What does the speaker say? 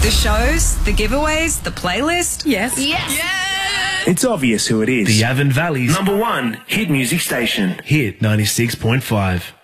The shows, the giveaways, the playlist. Yes. Yes. It's obvious who it is. The Avon Valley's #1 hit music station. Hit 96.5.